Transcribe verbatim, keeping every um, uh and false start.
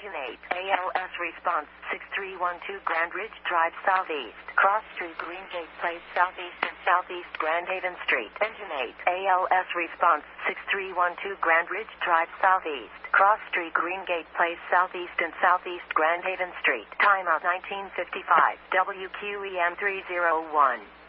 Engine eight, A L S response six three one two Grand Ridge Drive Southeast, Cross Street, Greengate Place Southeast and Southeast Grand Haven Street. Engine eight, A L S response six three one two Grand Ridge Drive Southeast, Cross Street, Greengate Place Southeast and Southeast Grand Haven Street. Timeout nineteen fifty-five, W Q E M three oh one.